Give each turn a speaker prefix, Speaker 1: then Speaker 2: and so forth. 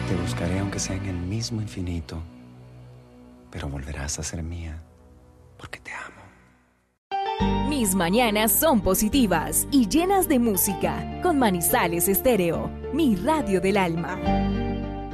Speaker 1: Te buscaré aunque sea en el mismo infinito, pero volverás a ser mía porque te amo.
Speaker 2: Mis mañanas son positivas y llenas de música con Manizales Estéreo, mi radio del alma.